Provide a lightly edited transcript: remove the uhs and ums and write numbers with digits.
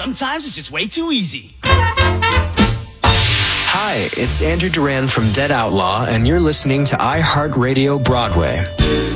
sometimes it's just way too easy. Hi, it's Andrew Duran from Dead Outlaw, and you're listening to iHeartRadio Broadway.